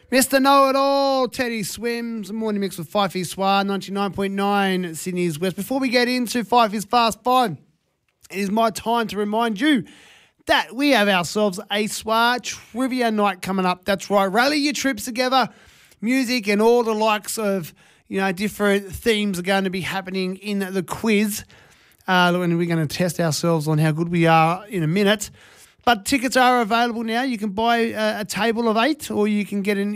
Mr. Know-It-All, Teddy Swims, Morning Mix with Fifey Swar, 99.9 Sydney's West. Before we get into Fifey's Fast Five, it is my time to remind you that we have ourselves a Swar Trivia Night coming up. That's right, rally your trips together. Music and all the likes of, different themes are going to be happening in the quiz. And we're going to test ourselves on how good we are in a minute. But tickets are available now. You can buy a table of 8 or you can get an